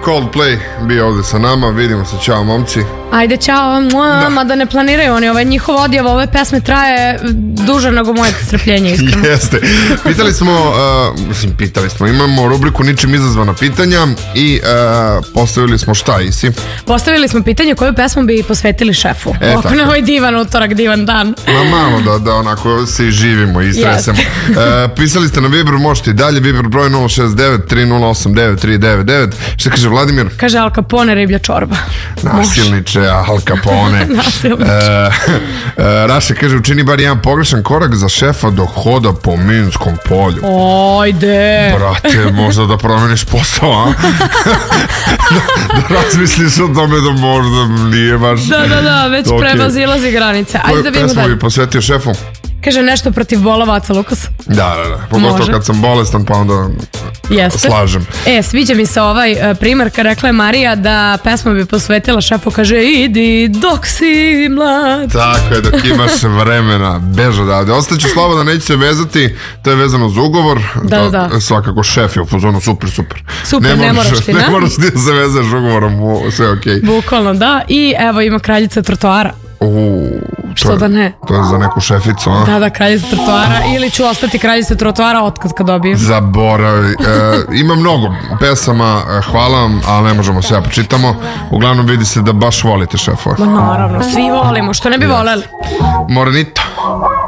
Coldplay bio ovde sa nama, vidimo se, čao momci. Ajde, čao, mada ne planiraju oni, njihov odjav ove pesme traje duže nego moje strpljenje, iskreno. Jeste, pitali smo, imamo rubriku ničim izazvana pitanja i postavili smo šta, Isi? Postavili smo pitanje koju pesmu bi posvetili šefu, oko na ovaj divan utorak, divan dan. Malo da onako se i živimo i stresemo. Pisali ste na Viber, možete i dalje, Viber broj 069 308 9399. Šta kaže Vladimir? Kaže Al Capone, riblja čorba. Nasilniče, Al Capone. Raša kaže, učini bar jedan pogrešan korak za šefa dok hoda po Minskom polju. Ojde. Brate, možda da promeniš posao, a? Da razmisliš o tome da možda nije baš... Da, već prevazilazi granice. Ajde da vidimo dalje. Koju pesmu bi posvetio šefu? Kaže nešto protiv bolovaca, Lukas. Da. Pogotovo kad sam bolestan, pa onda slažem. Sviđa mi se ovaj primer, kad rekla je Marija da pesma bi posvetila šefu, kaže idi dok si mlad. Tako je, dok imaš vremena, bež odavde. Ostaću slobodan, neću se vezati, to je vezano za ugovor. Da. Svakako šef je u fazonu super. Super, ne moraš ti, ne moraš ti da se vezaš ugovorom, sve okej. Bukvalno, da. I evo ima kraljica trotoara. Što da ne? To je za neku šeficu, a? Da, kraljica trotoara. Ili ću ostati kraljica trotoara otkaz kad dobijem. Zaboravi. Ima mnogo pesama, hvala vam, ali ne možemo sve počitamo. Uglavnom vidi se da baš volite šefova. Naravno, svi volimo, što ne bi voleli. Morenito.